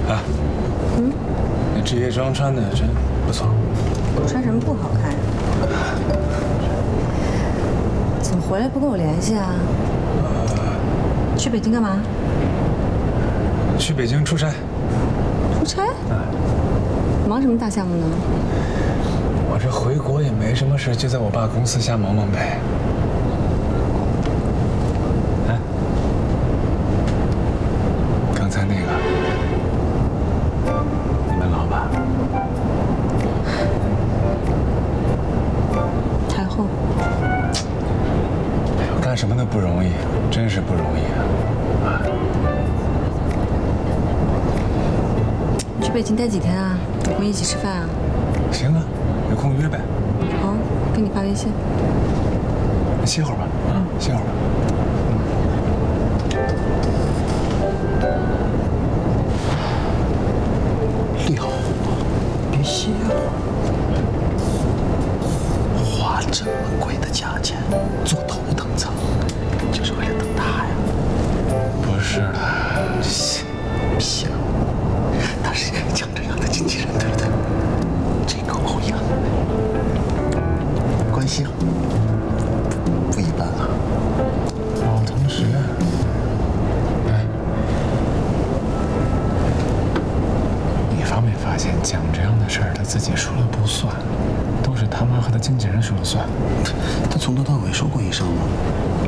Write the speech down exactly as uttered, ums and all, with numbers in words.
啊，嗯，那职业装穿的真不错。 穿什么不好看呀？怎么回来不跟我联系啊？呃，去北京干嘛？ 去北京出差。 出差？嗯。忙什么大项目呢？ 我这回国也没什么事，就在我爸公司瞎忙忙呗。哎，刚才那个，你们老板太后。 哎呦，干什么都不容易，真是不容易啊！啊。 你去北京待几天啊？有空一起吃饭啊？ 行啊，有空约呗。 好，给你发微信。 你歇会儿吧，啊，歇会儿吧。 六，别歇会儿。花这么贵的价钱坐头等舱，就是为了等他呀？ 不是的， 行，他是江浙阳的经纪人，对不对？这个欧阳关系不一般啊， 老同学。哎，你发没发现讲这样的事儿，他自己说了不算，都是他妈和他经纪人说了算。 他从头到尾说过一声吗？